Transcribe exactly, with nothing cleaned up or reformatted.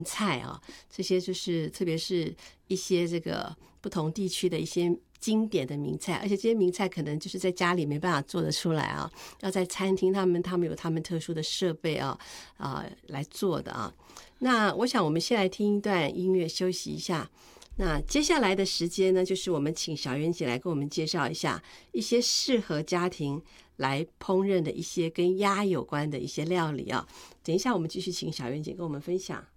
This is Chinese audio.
菜啊，这些就是特别是一些这个不同地区的一些经典的名菜，而且这些名菜可能就是在家里没办法做得出来啊，要在餐厅他们他们有他们特殊的设备啊啊来做的啊。那我想我们先来听一段音乐休息一下。那接下来的时间呢，就是我们请小媛姐来跟我们介绍一下一些适合家庭来烹饪的一些跟鸭有关的一些料理啊。等一下我们继续请小媛姐跟我们分享。